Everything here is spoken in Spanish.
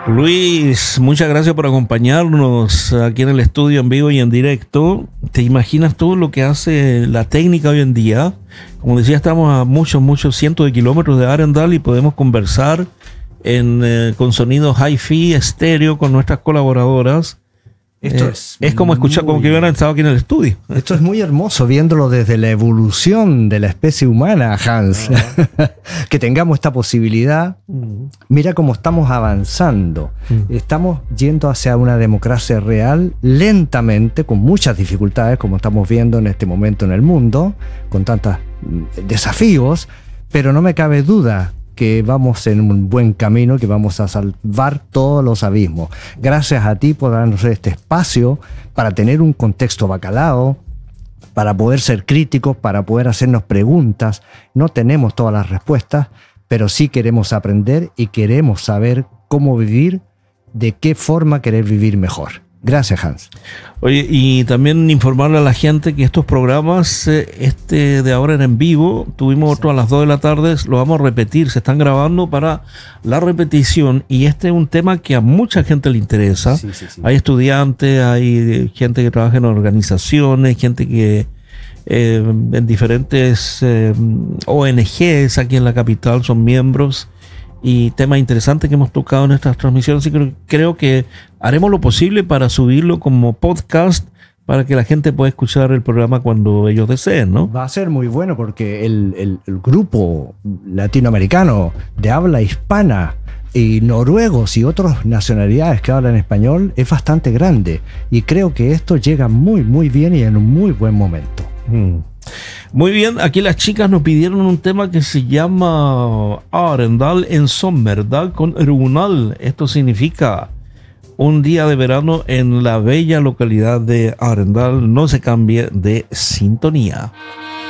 Luis, muchas gracias por acompañarnos aquí en el estudio en vivo y en directo. ¿Te imaginas todo lo que hace la técnica hoy en día? Como decía, estamos a muchos cientos de kilómetros de Arendal y podemos conversar con sonidos hi-fi, estéreo, con nuestras colaboradoras. Esto es como escuchar, como que hubieran estado aquí en el estudio. Esto es muy hermoso, viéndolo desde la evolución de la especie humana, Hans. Que tengamos esta posibilidad. Mira cómo estamos avanzando. Estamos yendo hacia una democracia real lentamente, con muchas dificultades, como estamos viendo en este momento en el mundo, con tantos desafíos, pero no me cabe duda que vamos en un buen camino, que vamos a salvar todos los abismos. Gracias a ti por darnos este espacio para tener un contexto bacalao, para poder ser críticos, para poder hacernos preguntas. No tenemos todas las respuestas, pero sí queremos aprender y queremos saber cómo vivir, de qué forma querer vivir mejor. Gracias, Hans. Oye, y también informarle a la gente que estos programas, de ahora en vivo, tuvimos otro a las 2 de la tarde, lo vamos a repetir, se están grabando para la repetición, y este es un tema que a mucha gente le interesa. Sí. Hay estudiantes, hay gente que trabaja en organizaciones, gente que en diferentes ONGs aquí en la capital son miembros, y temas interesantes que hemos tocado en estas transmisiones. Así que creo que haremos lo posible para subirlo como podcast para que la gente pueda escuchar el programa cuando ellos deseen, ¿no? Va a ser muy bueno porque el grupo latinoamericano de habla hispana y noruegos y otras nacionalidades que hablan español es bastante grande, y creo que esto llega muy bien y en un muy buen momento. Muy bien, aquí las chicas nos pidieron un tema que se llama Arendal en Sommerdal con Runal. Esto significa un día de verano en la bella localidad de Arendal. No se cambie de sintonía.